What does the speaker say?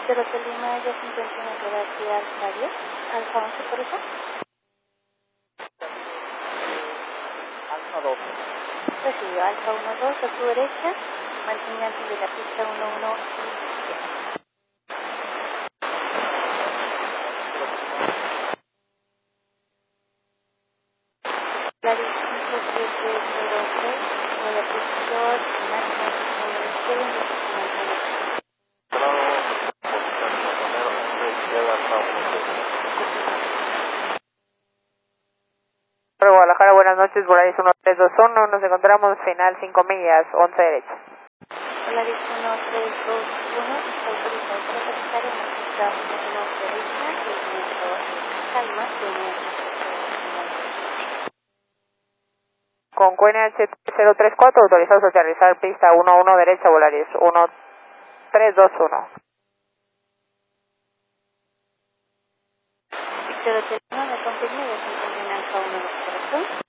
Victor Hotel Lima, ya se encuentra en el lugar de Alfa 10, Alfa 11, por eso. Alfa 2. Recibió Alfa 1-2 a su derecha, mantenimiento de la pista 1-1 y 7. Claro, 5703, nueva posición, máxima posición de la izquierda, en Guadalajara, buenas noches, Volaris 1321, nos encontramos final 5 millas, 11 derecha. Volaris 1321, está autorizado para aterrizar en la pista 1-1 derecha, el viento calma, tiene Con QNH 034, autorizados a aterrizar pista 11 derecha, Volaris 1321. Victor Hotel Lima, me confirma, ya se encuentra en Alfa 1-2, ¿correcto?